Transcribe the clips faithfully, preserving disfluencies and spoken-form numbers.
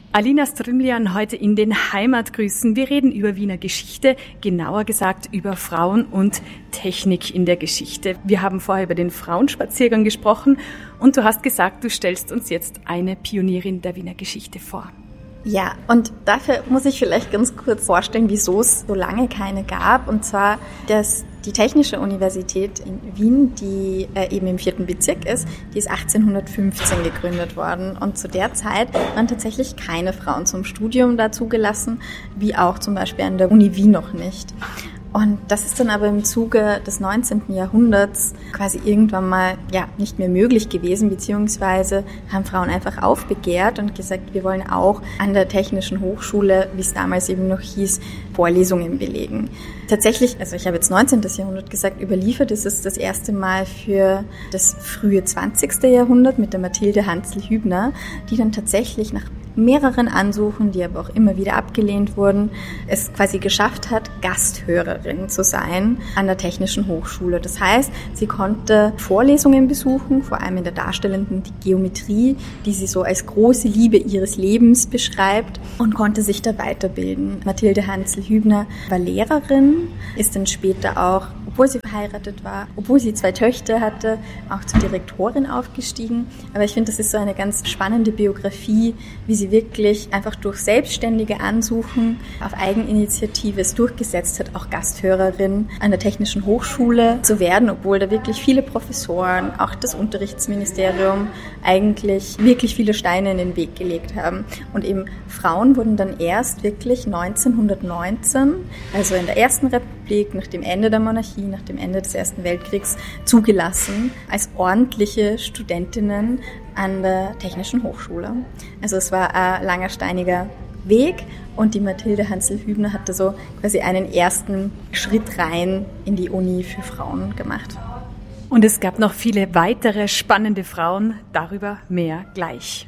Alina Strymlian heute in den Heimatgrüßen. Wir reden über Wiener Geschichte, genauer gesagt über Frauen und Technik in der Geschichte. Wir haben vorher über den Frauenspaziergang gesprochen und du hast gesagt, du stellst uns jetzt eine Pionierin der Wiener Geschichte vor. Ja, und dafür muss ich vielleicht ganz kurz vorstellen, wieso es so lange keine gab. Und zwar, dass die Technische Universität in Wien, die äh, eben im vierten Bezirk ist, die ist achtzehnhundertfünfzehn gegründet worden. Und zu der Zeit waren tatsächlich keine Frauen zum Studium da zugelassen, wie auch zum Beispiel an der Uni Wien noch nicht. Und das ist dann aber im Zuge des neunzehnten Jahrhunderts quasi irgendwann mal ja nicht mehr möglich gewesen, beziehungsweise haben Frauen einfach aufbegehrt und gesagt, wir wollen auch an der Technischen Hochschule, wie es damals eben noch hieß, Vorlesungen belegen. Tatsächlich, also ich habe jetzt neunzehnten Jahrhundert gesagt, überliefert ist es das erste Mal für das frühe zwanzigsten Jahrhundert mit der Mathilde Hansl-Hübner, die dann tatsächlich nach mehreren Ansuchen, die aber auch immer wieder abgelehnt wurden, es quasi geschafft hat, Gasthörerin zu sein an der Technischen Hochschule. Das heißt, sie konnte Vorlesungen besuchen, vor allem in der darstellenden Geometrie, die sie so als große Liebe ihres Lebens beschreibt, und konnte sich da weiterbilden. Mathilde Hansl-Hübner war Lehrerin, ist dann später auch, obwohl sie verheiratet war, obwohl sie zwei Töchter hatte, auch zur Direktorin aufgestiegen. Aber ich finde, das ist so eine ganz spannende Biografie, wie sie wirklich einfach durch selbstständige Ansuchen auf Eigeninitiative es durchgesetzt hat, auch Gasthörerin an der Technischen Hochschule zu werden, obwohl da wirklich viele Professoren, auch das Unterrichtsministerium eigentlich wirklich viele Steine in den Weg gelegt haben. Und eben Frauen wurden dann erst wirklich neunzehnhundertneunzehn, also in der Ersten Republik, nach dem Ende der Monarchie, nach dem Ende des Ersten Weltkriegs, zugelassen als ordentliche Studentinnen an der Technischen Hochschule. Also es war ein langer, steiniger Weg und die Mathilde Hansl-Hübner hatte so quasi einen ersten Schritt rein in die Uni für Frauen gemacht. Und es gab noch viele weitere spannende Frauen, darüber mehr gleich.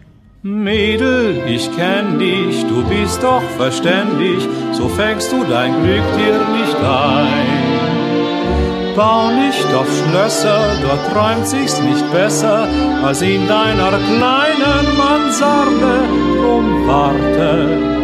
Mädel, ich kenn dich, du bist doch verständig, so fängst du dein Glück dir nicht ein. Bau nicht auf Schlösser, dort träumt sich's nicht besser, als in deiner kleinen Mansarde. Drum warte,